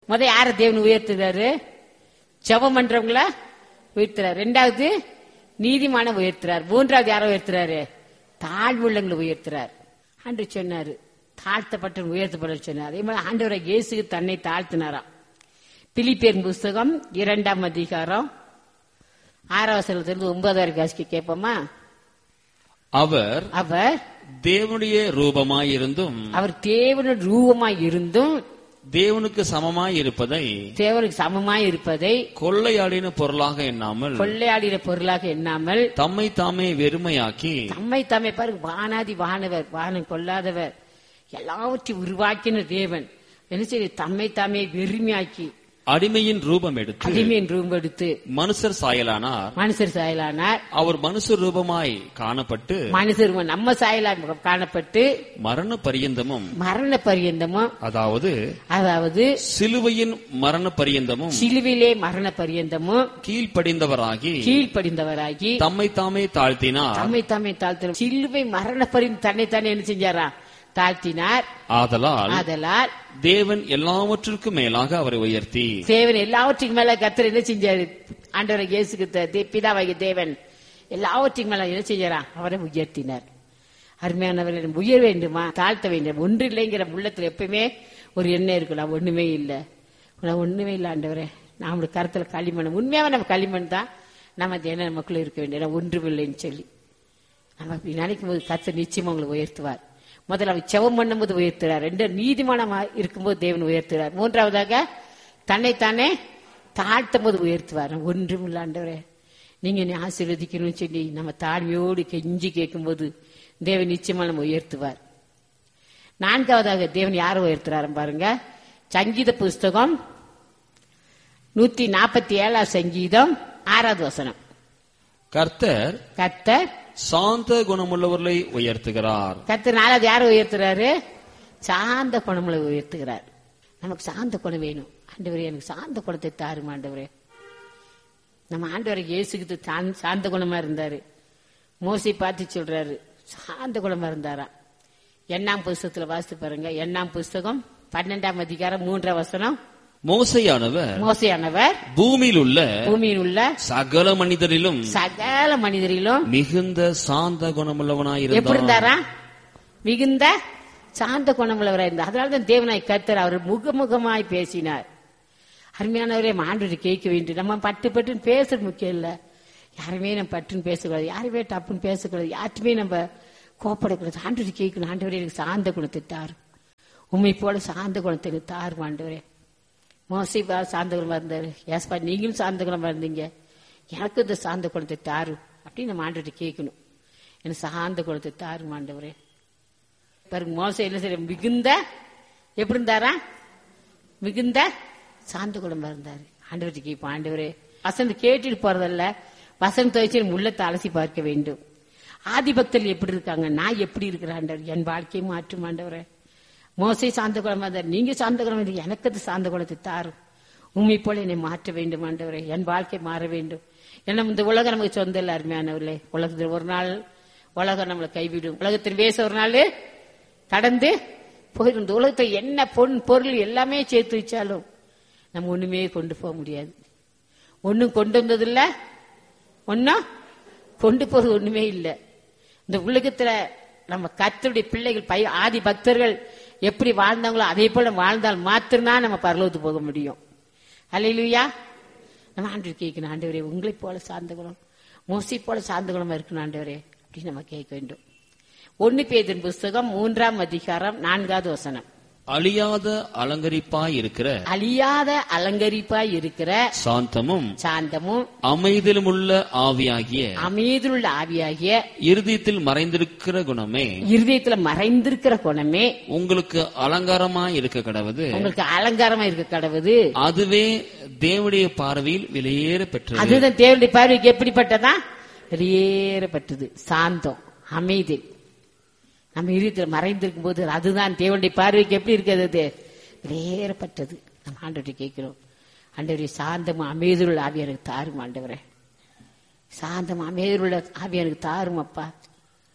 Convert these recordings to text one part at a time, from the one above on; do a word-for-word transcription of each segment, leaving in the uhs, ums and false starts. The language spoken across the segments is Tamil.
முத யார தேவன் உயர்த்துறாரு? ஜெபம் பண்றவங்கள உயர்த்துறாரு. ரெண்டாவது நீதிமான உயர்த்துறார். மூன்றாவது யாரை உயர்த்துறாரு? தாழ்வுள்ளங்களை உயர்த்துறார். ஆண்டு சொன்னாரு தாழ்த்தப்பட்ட உயர்த்தப்பட சொன்னார். அதே மாதிரி ஆண்டவரை இயேசு தன்னை தாழ்த்தினாராம். பிலிப்பியர் புஸ்தகம் இரண்டாம் அதிகாரம் ஆறாம் வசனத்திலிருந்து ஒன்பது வரைக்கும் கேட்போமா? அவர் அவர் தேவனுடைய ரூபமாயிருந்தும் அவர் தேவனுடைய ரூபமாய் இருந்தும் தேவனுக்கு சமமாய் இருப்பதை தேவனுக்கு சமமாய் இருப்பதை கொள்ளையாடின பொருளாக எண்ணாமல் கொள்ளையாடின பொருளாக எண்ணாமல் தம்மை தாமே வெறுமையாக்கி தம்மை தாமே பாருங்க, வானாதி வானவர் வானம் கொள்ளாதவர் எல்லாவற்றையும் உருவாக்கின தேவன் என்ன செய்ய தம்மை தாமே வெறுமையாக்கி அடிமையின் ரூபம் எடுத்து அடிமையின் ரூபம் எடுத்து மனுஷர் சாயலானார். மனுஷர் சாயலானார். அவர் மனுஷர் ரூபமாய் காணப்பட்டு மனுஷர் நம்ம சாயலாக காணப்பட்டு மரண பரியந்தமும் மரண பரியந்தமும் அதாவது அதாவது சிலுவையின் மரண பரியந்தமும் சிலுவிலே மரண பரியந்தமும் கீழ்ப்படிந்தவராகி கீழ்ப்படிந்தவராகி தம்மை தாமே தாழ்த்தினார். தம்மை தாமே தாழ்த்தினார். சிலுவை மரண பரியந்தம் தன்னை தானே என்ன செஞ்சாரா? தாழ்த்தினார். ஆதலால் ஆதலால் தேவன் எல்லாவற்றிற்கும் மேலாக அவரை உயர்த்தி தேவன் எல்லாவற்றுக்கும் மேல கர்த்தர் என்ன செஞ்சாரு? ஆண்டவரை இயேசுக்கு பிதாவாகிய தேவன் எல்லாவற்றுக்கும் மேல என்ன செஞ்சாரா? அவரை உயர்த்தினார். அருமையானவர்கள், உயர வேண்டுமா தாழ்த்த வேண்டும்? ஒன்று இல்லைங்கிற உள்ளத்துல எப்பவுமே ஒரு எண்ணம் இருக்கு. நான் ஒண்ணுமே இல்லை, நான் ஒண்ணுமே இல்லை ஆண்டவரே, நம்மளுடைய கருத்துல களிமண். உண்மையாவே நம்ம களிமண் தான். நம்ம என்ன நமக்குள்ள இருக்க வேண்டிய ஒன்றும் இல்லைன்னு சொல்லி நம்ம நினைக்கும் போது கர்த்தர் நிச்சயமா உங்களை உயர்த்துவார். முதல்ல அவர் செவம் பண்ணும் போது உயர்த்துறார். ரெண்டு நீதிமானமா இருக்கும்போது தேவன் உயர்த்துறார். மூன்றாவதாக தன்னைத்தானே தாழ்த்தும் போது உயர்த்துவார். ஒன்றும் இல்லாண்டவரே நீங்க என்னை ஆசீர்வதிக்கணும்னு சொல்லி நம்ம தாழ்மையோடு கெஞ்சி கேட்கும் போது தேவன் நிச்சயமா நம்ம உயர்த்துவார். நான்காவதாக தேவன் யாரை உயர்த்துறாரு பாருங்க. சங்கீத புஸ்தகம் நூத்தி நாற்பத்தி ஏழாம் சங்கீதம் ஆறாவது வசனம். கர்த்தர் கர்த்தர் சாந்த குணமுள்ளவர்களை உயர்த்துகிறார். கர்த்தர் நாலாவது யாரை உயர்த்துறாரு? சாந்த குணமுள்ள உயர்த்துகிறார். நமக்கு சாந்த குணம் வேணும். ஆண்டவரே எனக்கு சாந்த குணத்தை தாரும் ஆண்டவரே. நம்ம ஆண்டவரை இயேசுக்கு சாந்த குணமா இருந்தாரு. மோசை பார்த்து சொல்றாரு சாந்த குணமா இருந்தாரா. எண்ணாம் புஸ்தகத்துல வாசித்து பாருங்க. எண்ணாம் புஸ்தகம் பன்னெண்டாம் அதிகாரம் மூன்றாம் வசனம். மோசையானவர் மோசையானவர் பூமியில் உள்ள பூமியில் உள்ள சகல மனிதரிலும் சகல மனிதரிலும் மிகுந்த சாந்த குணமுள்ளவனாயிருந்தார். எப்படி இருந்தாரா? மிகுந்த சாந்த குணமுள்ளவராக இருந்தார். அதனால்தான் தேவனாய் கர்த்தர் அவர் முகமுகமாய் பேசினார். அருமையானவரே, ஆண்டவரை கேட்க வேண்டும். நம்ம பட்டு பட்டுன்னு பேசுறது முக்கியம் இல்ல. யாருமே நம்ம பட்டுன்னு பேசக்கூடாது, யாருமே டப்புன்னு பேசக்கூடாது, யாருமே நம்ம கோப்படக்கூடாது. ஆண்டவரை கேட்கணும். ஆண்டவரே எனக்கு சாந்த குணத்தை தாரு, உண்மை போல சாந்த குணத்தை தாரு ஆண்டவரே. மோசை சாந்த குணமா இருந்தாரு. ஏஸ்பா நீங்களும் சாந்த குணமா இருந்தீங்க, எனக்கு இந்த சாந்த குணத்தை தாரு அப்படின்னு நம்ம ஆண்டவரை கேட்கணும். எனக்கு சாந்த குணத்தை தாரு ஆண்டவரே. பாருங்க மோசை என்ன செய்ய மிகுந்த எப்படி இருந்தாரா? மிகுந்த சாந்த குணமா இருந்தாரு. ஆண்டவரை கேட்போம். ஆண்டவரே வசந்த கேட்டுட்டு போறதல்ல, வசந்த வச்சு உள்ளத்தை அலசி பார்க்க வேண்டும். ஆதிபக்தர்கள் எப்படி இருக்காங்க, நான் எப்படி இருக்கிறேன் ஆண்டவர், என் வாழ்க்கையை மாற்றும் ஆண்டவரே. மோசை சாந்த குணமா இருந்தார், நீங்க சாந்த குணம், எனக்கு அது சாந்த குணத்தை தாரும். உண்மை போல என்னை மாற்ற வேண்டும் ஆண்டவரே, என் வாழ்க்கை மாற வேண்டும். ஏன்னா இந்த உலகம் நமக்கு சொந்த இல்லை அருமையானவர்களே. உலகத்தில் ஒரு நாள் உலகம் நம்மளை கைவிடும். உலகத்தின் பேச ஒரு நாள் கடந்து போயிடும். இந்த உலகத்தை என்ன பொன் பொருள் எல்லாமே சேர்த்து வச்சாலும் நம்ம ஒண்ணுமே கொண்டு போக முடியாது. ஒன்னும் கொண்டு வந்ததில்ல, ஒன்னும் கொண்டு போறது ஒண்ணுமே இல்லை. இந்த உலகத்துல நம்ம கர்த்தருடைய பிள்ளைகள் பை ஆதி பக்தர்கள் எப்படி வாழ்ந்தாங்களோ அதே போல வாழ்ந்தால் மாத்திரம்தான் நம்ம பரலோகத்துக்கு போக முடியும். அல்லேலூயா. நம்ம ஆண்டவர் கேட்கணும், ஆண்டவரே உங்களை போல சார்ந்த குணம், மோசை போல சார்ந்த குணமா இருக்கணும் ஆண்டவரே அப்படின்னு நம்ம கேட்க வேண்டும். ஒன்னு பேதுரு புஸ்தகம் மூன்றாம் அதிகாரம் நான்காவது வசனம். அழியாத அலங்கரிப்பாய் இருக்கிற அழியாத அலங்கரிப்பாய் இருக்கிற சாந்தமும் சாந்தமும் அமைதியிலும் உள்ள ஆவியாகிய அமைதியுள்ள ஆவியாகிய இருதயத்தில் மறைந்திருக்கிற குணமே இருதயத்துல மறைந்திருக்கிற குணமே உங்களுக்கு அலங்காரமாய் இருக்க கடவுது உங்களுக்கு அலங்காரமா இருக்க கடவுது. அதுவே தேவனுடைய பார்வையில் விலையேற பெற்றது. அதுதான் தேவனுடைய பார்வைக்கு எப்படிப்பட்டதா? வெளியேறப்பட்டது. சாந்தம், அமைதி நம்ம இருதயத்தில் மறைந்திருக்கும் போது அதுதான் தேவனுடைய பார்வைக்கு எப்படி இருக்கிறது? வெளியேறப்பட்டது. நம்ம ஆண்டவரை கேட்கிறோம், ஆண்டவரே சாந்தம் அமைதியுள்ள ஆவி எனக்கு தாரும் ஆண்டவரே, சாந்தம் அமைதியுள்ள ஆவி எனக்கு தாரும் அப்பா,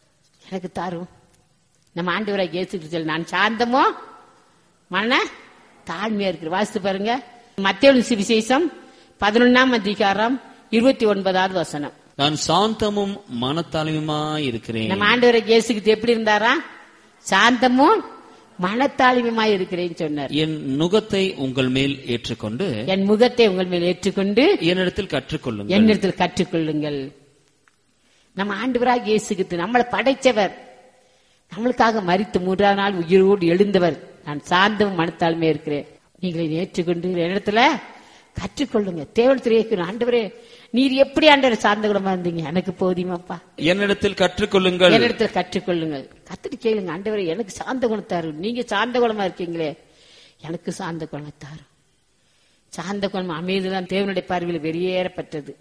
எனக்கு தாரும். நம்ம ஆண்டவரை இயேசு கிறிஸ்து நான் சாந்தமோ மன தாழ்மையா இருக்கிற. வாசித்து பாருங்க மத்தேயு சுவிசேஷம் பதினொன்னாம் அதிகாரம் இருபத்தி ஒன்பதாவது வசனம். நான் சாந்தமும் மனத்தாழ்மையுமாய் இருக்கிறேன். நம்ம ஆண்டவரை இயேசுக்கு எப்படி இருந்தாரா? சாந்தமும் மனத்தாழ்மையுமாய் இருக்கிறேன்னு சொன்னார். என் நுகத்தை உங்கள் மேல் ஏற்றுக்கொண்டு என் முகத்தை உங்கள் மேல் ஏற்றுக்கொண்டு என்னிடத்தில் கற்றுக்கொள்ளுங்கள். என்னிடத்தில் கற்றுக்கொள்ளுங்கள். நம்ம ஆண்டவராக இயேசுக்கு நம்மளை படைச்சவர், நம்மளுக்காக மரித்து மூன்றாம் நாள் உயிரோடு எழுந்தவர். நான் சாந்தமும் மனத்தாழ்மையா இருக்கிறேன், நீங்களை ஏற்றுக்கொண்டு என்னிடத்துல கற்றுக்கொள்ளுங்க. தேவனத்தில் ஆண்டவரே நீர் எப்படி ஆண்டவர் சார்ந்த குணமா இருந்தீங்க, எனக்கு போதியமாப்பா, என்னிடத்தில் கற்றுக்கொள்ளுங்கள். என்னிடத்தில் கற்றுக்கொள்ளுங்கள். கத்துட்டு கேளுங்க, ஆண்டவரே எனக்கு சார்ந்த குணத்தாரு, நீங்க சார்ந்த குணமா இருக்கீங்களே எனக்கு சார்ந்த குணத்தாரு. சார்ந்த குணம் அமைதிதான் தேவனுடைய பார்வையில் வெளியேறப்பட்டது.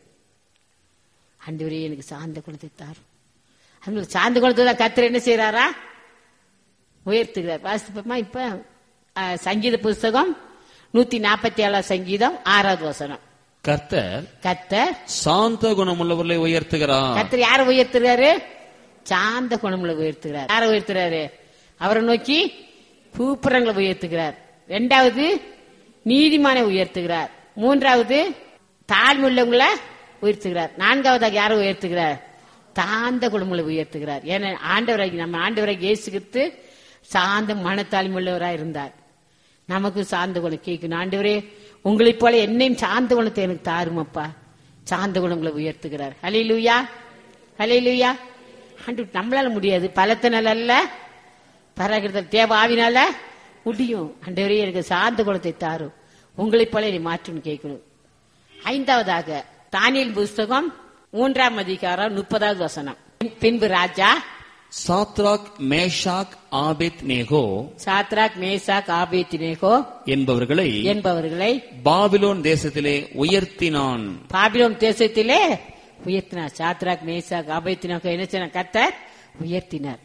ஆண்டவரே எனக்கு சார்ந்த குணத்தை தாரும். அந்த சார்ந்த குணத்தை தான் கர்த்தர் என்ன செய்யறாரா? உயர்த்துகிறார். வாசிப்பமா இப்ப சங்கீத புஸ்தகம் நூத்தி நாற்பத்தி ஏழாம் சங்கீதம் ஆறாவது வசனம். கர்த்தர் கர்த்தர் சாந்த குணமுள்ளவர்களை உயர்த்துகிறார். கர்த்தர் யாரை உயர்த்துகிறாரு? சாந்த குணமுள்ள உயர்த்துகிறார். யாரை உயர்த்துறாரு? அவரை நோக்கி பூப்புறங்களை உயர்த்துகிறார். இரண்டாவது நீதிமானை உயர்த்துகிறார். மூன்றாவது தாழ்வுள்ளவங்களை உயர்த்துகிறார். நான்காவதாக யாரை உயர்த்துகிறார்? சாந்த குணமுள்ள உயர்த்துகிறார். ஏன்னா ஆண்டவராகி நம்ம ஆண்டவராகி இயேசு கிறிஸ்து சாந்த மனத்தாழ்மையுள்ளவராக இருந்தார். நமக்கு சாந்த குணம் கேட்கணும். ஆண்டவரே உங்களை போல என்னையும் சாந்த குணத்தை எனக்கு தாருமப்பா. சாந்த குணங்களை உயர்த்துகிறார். ஹல்லேலூயா, ஹல்லேலூயா. ஆண்டவர் நம்மளால முடியாது, பலத்தினால அல்ல, பராகிருதல் தேவ ஆவினால முடியும். ஆண்டவரே எனக்கு சாந்த குணத்தை தாரும், உங்களை போல என்னை மாற்றுன்னு கேட்கணும். ஐந்தாவதாக தானியேல் புஸ்தகம் மூன்றாம் அதிகாரம் முப்பதாவது வசனம். பின்பு ராஜா Shadrach Meshach ஆபேத் நேகோ Shadrach Meshach ஆபேத் நேகோ என்பவர்களை என்பவர்களை Babylon தேசத்திலே உயர்த்தினான். பாபிலோன் தேசத்திலே உயர்த்தினார். சாத்ராக் மேஷாக் ஆபேத் நேகோ என்ன செய்ய கர்த்தர் உயர்த்தினார்.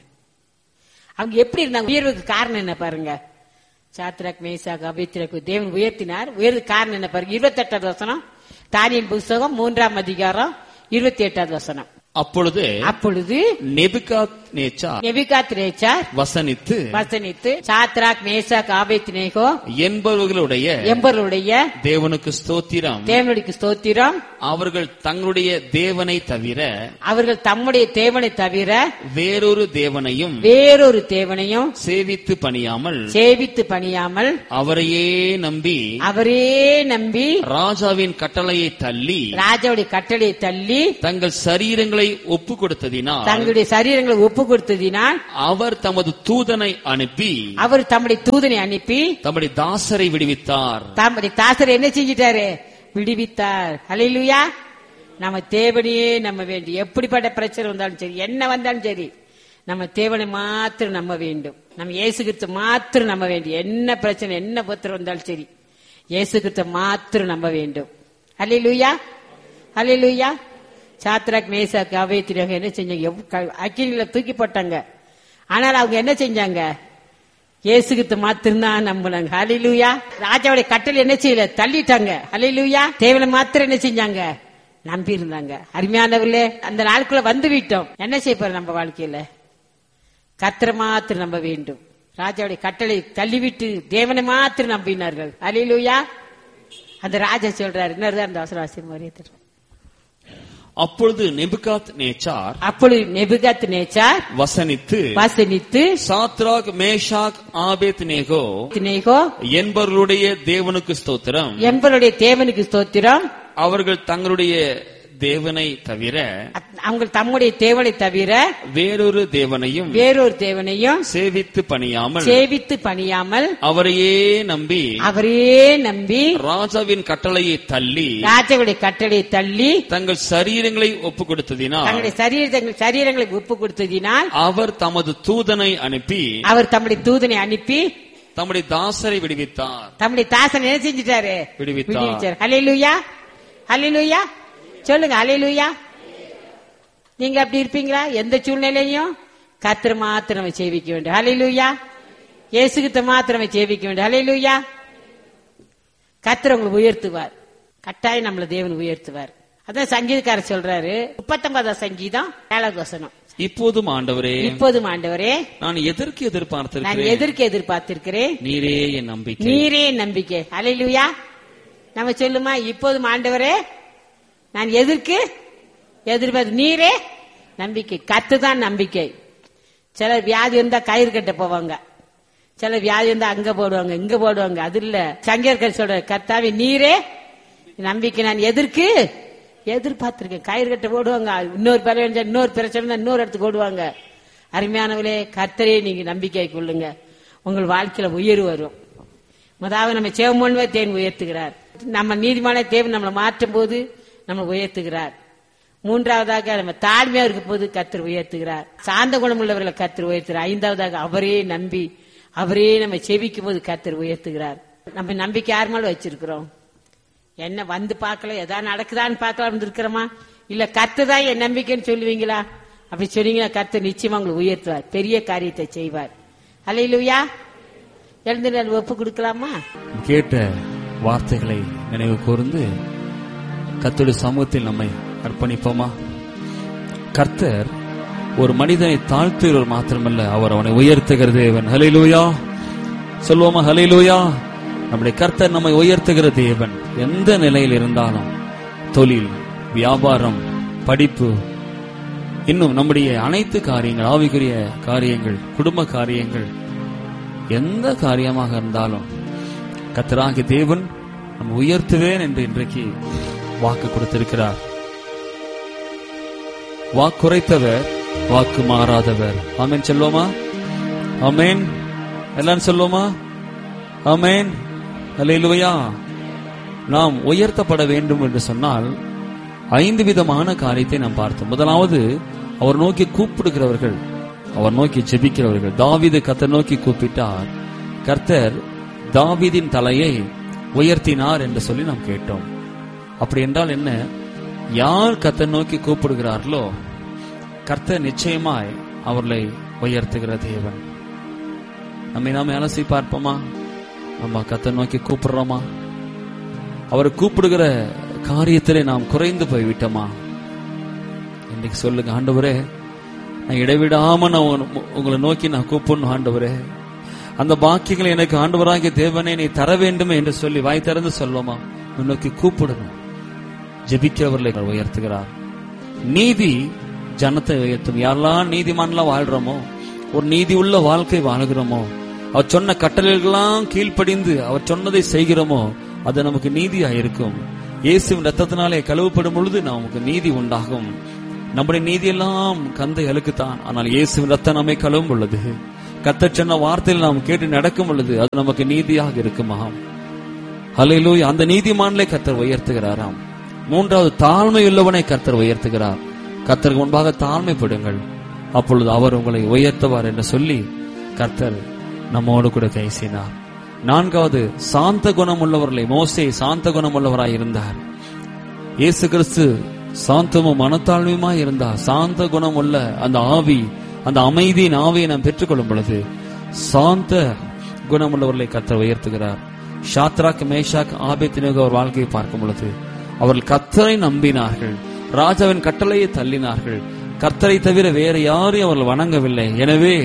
அவங்க எப்படி இருந்தாங்க? உயர்வுக்கு காரணம் என்ன பாருங்க. சாத்ராக் மேஷாக் ஆபேத் நேகோ தேவன் உயர்த்தினார். உயர்வுக்கு காரணம் என்ன பாருங்க. இருபத்தி எட்டாவது வசனம் தானியேல் புஸ்தகம் மூன்றாம் அதிகாரம் இருபத்தி எட்டாவது வசனம். அப்பொழுது அப்பொழுது நெபுகாத் நேச்சார் நெபுகாத் நேச்சார் வசனித்து வசனித்து சாத்ராக் மேஷாக் ஆபேத் நேகோ என்பவர்களுடைய என்பவர்களுடைய தேவனுக்கு ஸ்தோத்திரம் தேவனுக்கு ஸ்தோத்திரம் அவர்கள் தங்களுடைய தேவனை தவிர அவர்கள் தம்முடைய தேவனை தவிர வேறொரு தேவனையும் வேறொரு தேவனையும் சேவித்து பணியாமல் சேவித்து பணியாமல் அவரையே நம்பி அவரே நம்பி ராஜாவின் கட்டளையை தள்ளி ராஜாவுடைய கட்டளையை தள்ளி தங்கள் சரீரங்களை ஒப்பு கொடுத்ததினால் தங்களுடைய சரீரங்களை ஒப்பு கொடுத்ததினால் அவர் தமது தூதனை அனுப்பி அவர் தம்முடைய தூதனை அனுப்பி தம்முடைய தாசரை விடுவித்தார். தம்முடைய தாசரை என்ன செஞ்சிட்டாரு? விடுவித்தார். ஹல்லேலூயா. நம்ம தேவனையே நம்ம வேண்டி எப்படிப்பட்ட பிரச்சனை வந்தாலும் சரி, என்ன வந்தாலும் சரி, நம்ம தேவனை மாத்திரம் நம்ப வேண்டும். நம்ம இயேசு கிறிஸ்து மாத்திரம் நம்ப வேண்டும். என்ன பிரச்சனை என்ன பத்திரம் வந்தாலும் சரி, இயேசு கிறிஸ்து மாத்திரம் நம்ப வேண்டும். ஹல்லேலூயா, ஹல்லேலூயா. சாத்ராக் மேஷாக் ஆபேத் நேகோ என்ன செஞ்சாங்க? அக்கினியில தூக்கி போட்டாங்க. ஆனால் அவங்க என்ன செஞ்சாங்க? இயேசு கிறிஸ்து மாத்திரம் நம்பினாங்க. ஹல்லேலூயா. ராஜாவுடைய கட்டளை என்ன செய்யல? தள்ளிட்டாங்க. ஹல்லேலூயா. தேவனை மாத்திரம் என்ன செஞ்சாங்க? நம்பி இருந்தாங்க. அருமையானவர்களே, அந்த நாளுக்குள்ள வந்து விட்டோம். என்ன செய்ய போற நம்ம வாழ்க்கையில? கர்த்தரை மாத்திரம் நம்ப வேண்டும். ராஜாவுடைய கட்டளை தள்ளிவிட்டு தேவனை மாத்திரம் நம்பினார்கள். ஹல்லேலூயா. அந்த ராஜா சொல்றாரு, இன்னொரு அந்த அவசரவாசி மரியாதை. அப்பொழுது நெபுகாத் நேச்சார் அப்பொழுது நெபுகாத் நேச்சார் வசனித்து வசனித்து சாத்ராக் மேஷாக் ஆபேத் நேகோ நேகோ என்பவர்களுடைய தேவனுக்கு ஸ்தோத்திரம் என்பவருடைய தேவனுக்கு ஸ்தோத்திரம் அவர்கள் தங்களுடைய தேவனை தவிர அவங்க தம்முடைய தேவனை தவிர வேறொரு தேவனையும் வேறொரு தேவனையும் சேவித்து பணியாமல் சேவித்து பணியாமல் அவரையே நம்பி அவரே நம்பி ராஜாவின் கட்டளையை தள்ளி ராஜாவுடைய கட்டளையை தள்ளி தங்கள் சரீரங்களை ஒப்பு கொடுத்ததினால் தங்களுடைய சரீரங்கள் சரீரங்களை ஒப்பு கொடுத்ததினால் அவர் தமது தூதனை அனுப்பி அவர் தம்முடைய தூதனை அனுப்பி தம்முடைய தாசரை விடுவித்தார். தம்முடைய தாசனை என்ன செஞ்சிட்டாரு? விடுவித்தார். ஹல்லேலூயா, ஹல்லேலூயா. சொல்லுங்க ஹல்லேலூயா. நீங்க அப்படி இருப்பீங்களா? எந்த சூழ்நிலையும் கர்த்தரை மாத்திரம் சேவிக்க வேண்டும். ஹல்லேலூயா. இயேசு கிறிஸ்து மாத்திரம் சேவிக்க வேண்டும். ஹல்லேலூயா. கர்த்தர் உங்களை உயர்த்துவார். கட்டாயம் நம்மள தேவன் உயர்த்துவார். அதான் சங்கீதக்காரர் சொல்றாரு, முப்பத்தி ஒன்பதாம் சங்கீதம் ஏழாவது வசனம். இப்போதும் ஆண்டவரே, இப்போதும் ஆண்டவரே, நான் எதற்கு நான் எதிர்பார்த்திருக்கிறேன், எதற்கு எதிர்பார்த்திருக்கிறேன், நீரே என் நம்பிக்கை. நீரே என் நம்பிக்கை. ஹல்லேலூயா. நம்ம சொல்லுமா, இப்போதும் ஆண்டவரே நான் எதற்கு எதிர்பார்த்து, நீரே நம்பிக்கை. கத்துதான் நம்பிக்கை. சில வியாதி இருந்தா கயிறு கட்ட போவாங்க, சில வியாதி இருந்தா அங்க போடுவாங்க, இங்க போடுவாங்க. அது இல்ல, சங்கீதக்காரர் சொல்ற, கர்த்தாவே நீரே நம்பிக்கை. நான் எதற்கு எதிர்பார்த்திருக்கேன். கயிறு கட்ட போடுவாங்க, இன்னொரு பிரச்சனை இன்னொரு பிரச்சனை இன்னொரு இடத்துக்கு ஓடுவாங்க. அருமையானவர்களே, கர்த்தரே நீங்க நம்பிக்கை கொள்ளுங்க, உங்கள் வாழ்க்கையில உயர்வு வரும். முதலாவது நம்ம சேவமோன்வே தேவன் உயர்த்துகிறார். நம்ம நீதிமான தேவன் நம்மளை மாற்றும் போது நம்ம உயர்த்துகிறார். மூன்றாவதாக நம்ம தாழ்மையா இருக்கும் போது கர்த்தர் உயர்த்துகிறார். சாந்த குணம் உள்ளவர்களை கர்த்தர் உயர்த்துகிறார். ஐந்தாவதாக அவரே நம்பி அவரே நம்ம செபிக்கும் போது கர்த்தர் உயர்த்துகிறார். நம்ம நம்பிக்கை யார் மேல வச்சிருக்கிறோம்? என்ன வந்து பார்க்கல, எதாவது நடக்குதான்னு பார்க்கலாம் இருக்கிறோமா? இல்ல கர்த்தர் என் நம்பிக்கைன்னு சொல்லுவீங்களா? அப்படி சொன்னீங்கன்னா கர்த்தர் நிச்சயமா உங்களை உயர்த்துவார், பெரிய காரியத்தை செய்வார். அல்லேலூயா. எழுந்து நான் ஒப்பு கொடுக்கலாமா? கேட்ட வார்த்தைகளை நினைவு கூர்ந்து கர்த்தருடைய சமூகத்தில் நம்மை அர்ப்பணிப்போமா? கர்த்தர் ஒரு மனிதனை தாழ்த்துகிறவர் மாத்திரமல்ல, அவர் அவனை உயர்த்துகிற தேவன். ஹல்லேலூயா சொல்வோமா? ஹல்லேலூயா. நம்முடைய கர்த்தர் நம்மை உயர்த்துகிற தேவன். எந்த நிலையில் இருந்தாலும், தொழில், வியாபாரம், படிப்பு, இன்னும் நம்முடைய அனைத்து காரியங்கள், ஆவிக்குரிய காரியங்கள், குடும்ப காரியங்கள், எந்த காரியமாக இருந்தாலும் கர்த்தராகிய தேவன் நம்ம உயர்த்துவேன் என்று இன்றைக்கு வாக்கு கொடுத்திருக்கிறார். வாக்குரைத்தவர், வாக்கு மாறாதவர். ஆமென் சொல்லுவோமா? ஆமென். எல்லாரும் சொல்லுவோமா? ஆமென். அல்லேலூயா. நாம் உயர்த்தப்பட வேண்டும் என்று சொன்னால் ஐந்து விதமான காரியத்தை நாம் பார்த்தோம். முதலாவது, அவர் நோக்கி கூப்பிடுகிறவர்கள், அவர் நோக்கி ஜெபிக்கிறவர்கள். தாவீது கர்த்தர் நோக்கி கூப்பிட்டார், கர்த்தர் தாவீதின் தலையை உயர்த்தினார் என்று சொல்லி நாம் கேட்டோம். அப்படி என்றால் என்ன? யார் கர்த்தர் நோக்கி கூப்பிடுகிறார்களோ கர்த்தர் நிச்சயமாய் அவர்களை உயர்த்துகிற தேவன். நம்மை நாம அலசி பார்ப்போமா? நம்ம கர்த்தர் நோக்கி கூப்பிடுறோமா? அவர் கூப்பிடுகிற காரியத்திலே நாம் குறைந்து போய்விட்டோமா? இன்னைக்கு சொல்லுங்க, ஆண்டவரே நான் இடைவிடாம நான் உங்களை நோக்கி நான் கூப்பிடணும் ஆண்டவரே, அந்த பாக்கியங்களை எனக்கு ஆண்டவராகிய தேவனே நீ தர வேண்டும் என்று சொல்லி வாய் திறந்து சொல்லுவோமா? நோக்கி கூப்பிடணும். ஜெபிக்கிறவர்களை உயர்த்துகிறார். நீதி ஜனத்தை உயர்த்தும். யாரெல்லாம் நீதிமான்லாம் வாழ்றோமோ, ஒரு நீதி உள்ள வாழ்க்கை வாழுகிறோமோ, அவர் சொன்ன கட்டளைகளெல்லாம் கீழ்ப்படிந்து அவர் சொன்னதை செய்கிறோமோ, அது நமக்கு நீதியாயிருக்கும். இயேசுவின் ரத்தத்தினாலே கழுவப்படும் பொழுது நமக்கு நீதி உண்டாகும். நம்முடைய நீதியெல்லாம் கந்தை அழுக்குத்தான், ஆனால் இயேசுவின் ரத்தம் நம்மை கழுவும் பொழுது, கர்த்தர் சொன்ன வார்த்தையில் நாம் கேட்டு நடக்கும் பொழுது அது நமக்கு நீதியாக இருக்குமாம். ஹல்லேலூயா. அந்த நீதிமான்களை கர்த்தர் உயர்த்துகிறாராம். மூன்றாவது, தாழ்மையுள்ளவனை கர்த்தர் உயர்த்துகிறார். கர்த்தருக்கு முன்பாக தாழ்மைப்படுங்கள், அப்பொழுது அவர் உங்களை உயர்த்துவார் என்று சொல்லி கர்த்தர் நம்மோடு கூட பேசினார். நான்காவது, சாந்த குணம் உள்ளவர்களை, மோசே சாந்த குணம் உள்ளவராய் இருந்தார். இயேசு கிறிஸ்து சாந்தமும் மனத்தாழ்மையுமாய் இருந்தார். சாந்த குணம் உள்ள அந்த ஆவி, அந்த அமைதியின் ஆவியை நாம் பெற்றுக்கொள்ளும் பொழுது சாந்த குணம் உள்ளவர்களை கர்த்தர் உயர்த்துகிறார். ஷாத்ராக், மேஷாக், ஆபேத்நேகோ அவர் வாழ்க்கையை பார்க்கும் பொழுது அவர்கள் கர்த்தரை நம்பினார்கள், ராஜாவின் கட்டளையை தள்ளினார்கள். கர்த்தரை தவிர வேற யாரையும் அவர்கள் வணங்கவில்லை. எனவே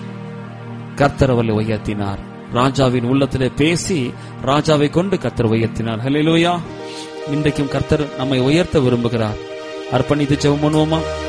கர்த்தர் அவர்களை உயர்த்தினார். ராஜாவின் உள்ளத்திலே பேசி ராஜாவை கொண்டு கர்த்தர் உயர்த்தினார். ஹல்லேலூயா. இன்றைக்கும் கர்த்தர் நம்மை உயர்த்த விரும்புகிறார். அர்ப்பணித்து ஜெபம் பண்ணுவோமா?